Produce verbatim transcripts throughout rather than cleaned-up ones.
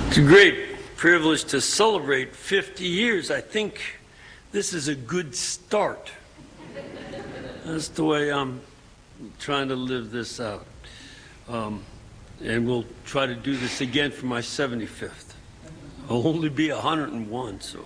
It's a great privilege to celebrate fifty years. I think this is a good start. That's the way I'm trying to live this out. Um, and we'll try to do this again for my seventy-fifth. I'll only be one hundred and one, so.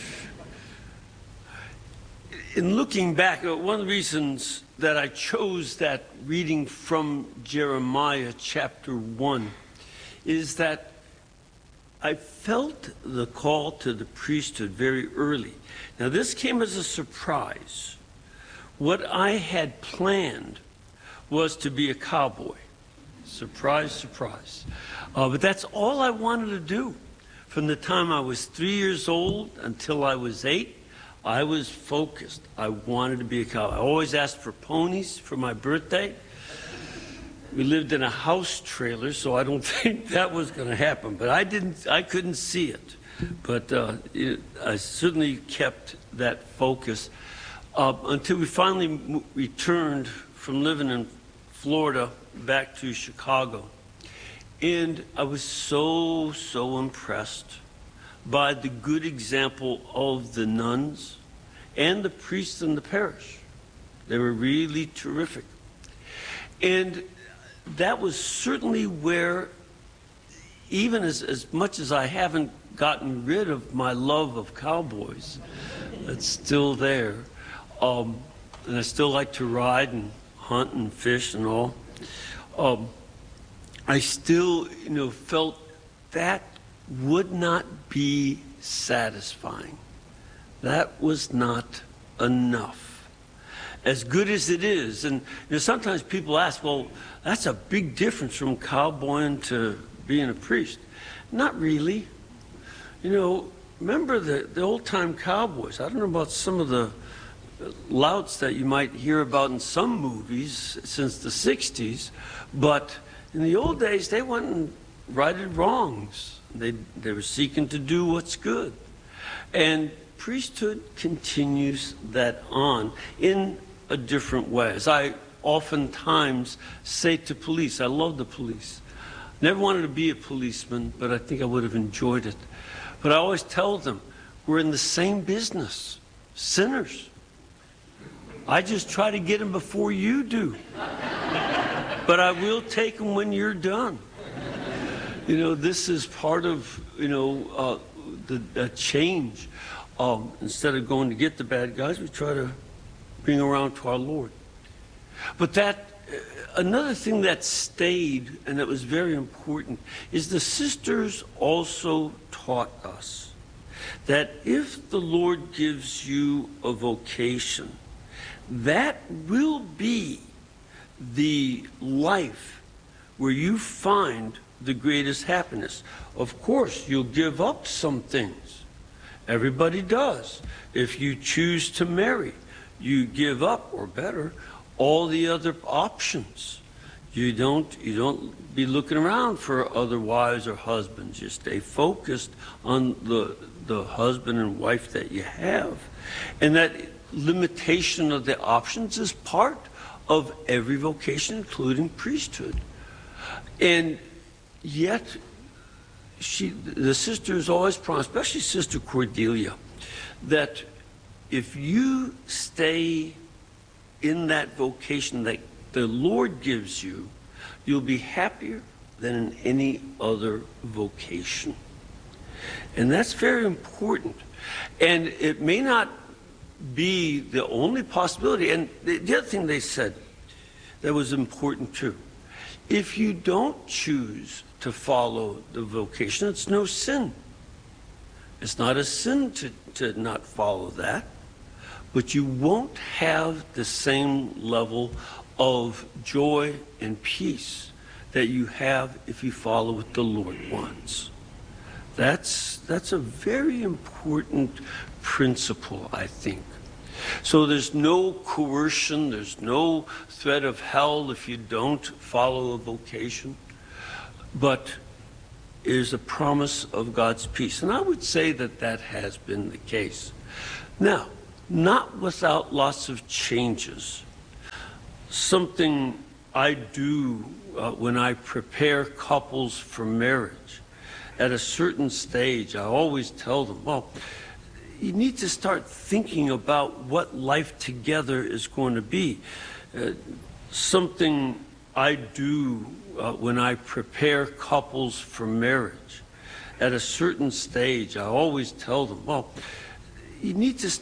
In looking back, one of the reasons that I chose that reading from Jeremiah chapter one is that I felt the call to the priesthood very early. Now, this came as a surprise. What I had planned was to be a cowboy. Surprise, surprise. Uh, but that's all I wanted to do. From the time I was three years old until I was eight, I was focused. I wanted to be a cowboy. I always asked for ponies for my birthday. We lived in a house trailer, so I don't think that was going to happen. But I didn't, I couldn't see it. But uh, it, I certainly kept that focus uh, until we finally m returned from living in Florida back to Chicago. And I was so, so impressed by the good example of the nuns and the priests in the parish. They were really terrific. And that was certainly where, even as, as much as I haven't gotten rid of my love of cowboys, it's still there. Um, and I still like to ride and hunt and fish and all. Um, I still, you know, felt that would not be satisfying. That was not enough. As good as it is, and you know, sometimes people ask, well, that's a big difference from cowboying to being a priest. Not really. You know, remember the, the old-time cowboys. I don't know about some of the louts that you might hear about in some movies since the sixties, but in the old days, they went and righted wrongs. They, they were seeking to do what's good. And priesthood continues that on in a different way. As I oftentimes say to police, I love the police. Never wanted to be a policeman, but I think I would have enjoyed it. But I always tell them, we're in the same business, sinners. I just try to get them before you do. But I will take them when you're done. You know, this is part of, you know, uh, the, the change. Um, instead of going to get the bad guys, we try to bring around to our Lord. But that, uh, another thing that stayed and that was very important is the sisters also taught us that if the Lord gives you a vocation, that will be the life where you find the greatest happiness. Of course, you'll give up some things. Everybody does. If you choose to marry, you give up, or better, all the other options. You don't, you don't be looking around for other wives or husbands. You stay focused on the, the husband and wife that you have. And that limitation of the options is part of every vocation, including priesthood. And yet, she, the sisters always promised, especially Sister Cordelia, that if you stay in that vocation that the Lord gives you, you'll be happier than in any other vocation. And that's very important. And it may not be the only possibility. And the, the other thing they said that was important too, if you don't choose to follow the vocation, it's no sin. It's not a sin to, to not follow that, but you won't have the same level of joy and peace that you have if you follow what the Lord wants. That's, that's a very important principle, I think. So there's no coercion, there's no threat of hell if you don't follow a vocation, but is a promise of God's peace. And I would say that that has been the case. Now, not without lots of changes. Something I do uh, when I prepare couples for marriage at a certain stage, I always tell them, well, you need to start thinking about what life together is going to be. Uh, something I do uh, when I prepare couples for marriage, at a certain stage, I always tell them, well, you need to